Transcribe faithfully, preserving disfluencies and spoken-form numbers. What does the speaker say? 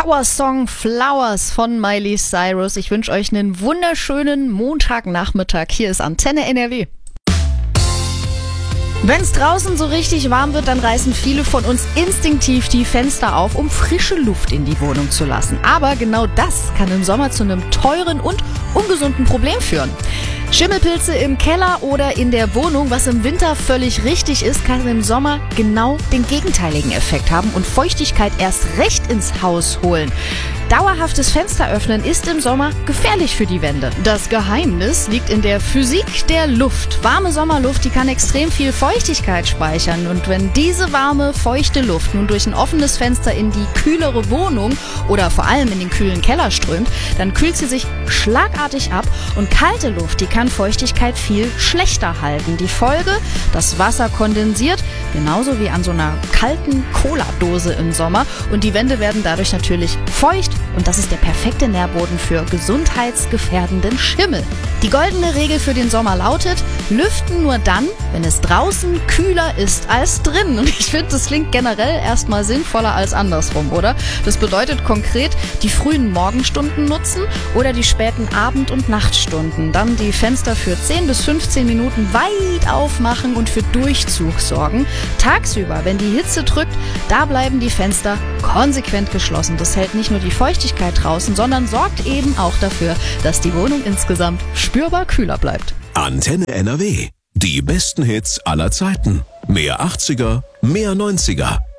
Power-Song Flowers von Miley Cyrus. Ich wünsche euch einen wunderschönen Montagnachmittag. Hier ist Antenne N R W. Wenn es draußen so richtig warm wird, dann reißen viele von uns instinktiv die Fenster auf, um frische Luft in die Wohnung zu lassen. Aber genau das kann im Sommer zu einem teuren und ungesunden Problem führen. Schimmelpilze im Keller oder in der Wohnung, was im Winter völlig richtig ist, kann im Sommer genau den gegenteiligen Effekt haben und Feuchtigkeit erst recht ins Haus holen. Dauerhaftes Fenster öffnen ist im Sommer gefährlich für die Wände. Das Geheimnis liegt in der Physik der Luft. Warme Sommerluft, die kann extrem viel Feuchtigkeit speichern. Und wenn diese warme, feuchte Luft nun durch ein offenes Fenster in die kühlere Wohnung oder vor allem in den kühlen Keller strömt, dann kühlt sie sich schlagartig ab und kalte Luft, die kann Feuchtigkeit viel schlechter halten. Die Folge, das Wasser kondensiert, genauso wie an so einer kalten Cola-Dose im Sommer, und die Wände werden dadurch natürlich feucht. Und das ist der perfekte Nährboden für gesundheitsgefährdenden Schimmel. Die goldene Regel für den Sommer lautet: Lüften nur dann, wenn es draußen kühler ist als drin. Und ich finde, das klingt generell erstmal sinnvoller als andersrum, oder? Das bedeutet konkret, die frühen Morgenstunden nutzen oder die späten Abend- und Nachtstunden. Dann die Fenster für zehn bis fünfzehn Minuten weit aufmachen und für Durchzug sorgen. Tagsüber, wenn die Hitze drückt, da bleiben die Fenster konsequent geschlossen. Das hält nicht nur die Feuchtigkeit draußen, sondern sorgt eben auch dafür, dass die Wohnung insgesamt spürbar kühler bleibt. Antenne N R W. Die besten Hits aller Zeiten. Mehr achtziger, mehr neunziger.